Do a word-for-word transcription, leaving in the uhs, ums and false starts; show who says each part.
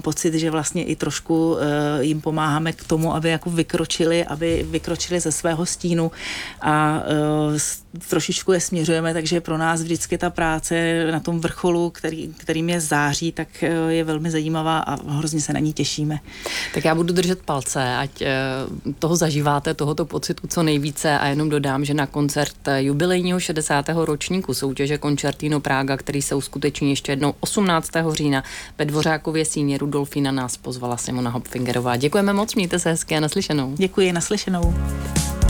Speaker 1: pocit, že vlastně i trošku uh, jim pomáháme k tomu, aby jako vykročili, aby vykročili ze svého stínu a uh, trošičku je směřujeme, takže pro nás vždycky ta práce na tom vrcholu, který, kterým je září, tak uh, je velmi zajímavá a hrozně se na ní těšíme.
Speaker 2: Tak já budu držet palce, ať uh, toho zažíváte, tohoto pocitu co nejvíce a jenom dodám, že na koncert jubilejního šedesátého ročníku soutěže Concertino Praga, který se uskuteční ještě jednou osmnáctého října ve Dvořákově síni Rudolfína, nás pozvala Simona Hopfingerová. Děkujeme moc, mějte se hezky a naslyšenou.
Speaker 1: Děkuji, naslyšenou.